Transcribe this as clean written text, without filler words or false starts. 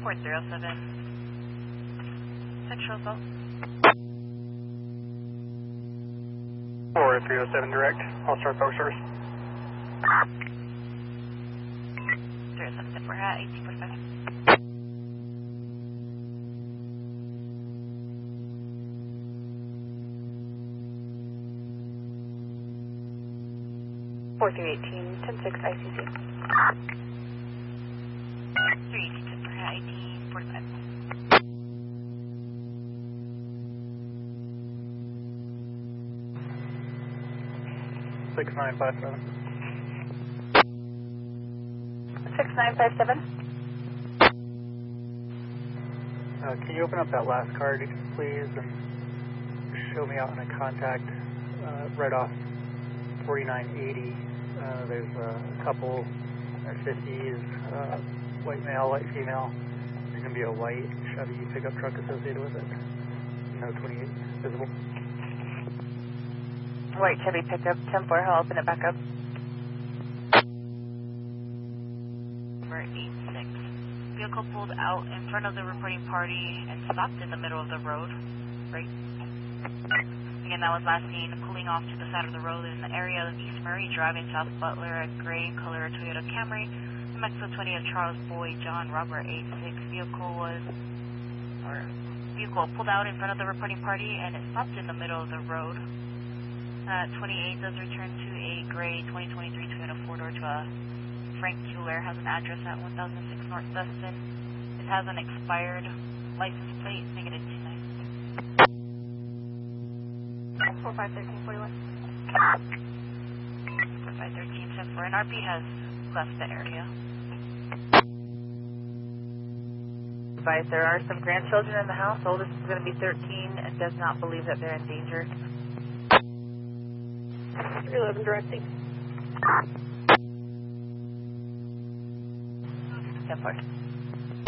407. Sexual assault. 4307 direct. I'll start boat service. 307 10 for hat, 1845. ICC. 318 10 for hat, 1845. 6957. 6957. Can you open up that last card, please, and show me out on a contact right off 4980. There's a couple in their 50s, white male, white female. There's going to be a white Chevy pickup truck associated with it. No 28 visible. White Chevy pickup, 10-4, I'll open it back up. Number 86. Vehicle pulled out in front of the reporting party and stopped in the middle of the road. Right. Again, that was last seen pulling off to the side of the road in the area of East Murray, driving South Butler, a gray in color Toyota Camry. The Mexico 20 of Charles Boyd John Robert 86. Vehicle pulled out in front of the reporting party and it stopped in the middle of the road. 28 does return to a gray 2023 Toyota 4-door to a Frank Kuhler, has an address at 1006 North Dustin. It has an expired license plate, negative 29. 451341. 4513 10 for an RP has left the area. Advise there are some grandchildren in the house. Oldest is going to be 13 and does not believe that they're in danger. 311 directing. 10-4.